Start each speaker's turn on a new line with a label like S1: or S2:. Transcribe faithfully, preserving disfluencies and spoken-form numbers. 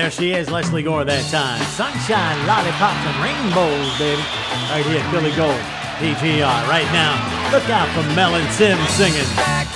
S1: there she is, Leslie Gore that time. Sunshine, lollipops, and rainbows, baby. Right here, Billy Gold, P G R. Right now, look out for Mel and Tim singing.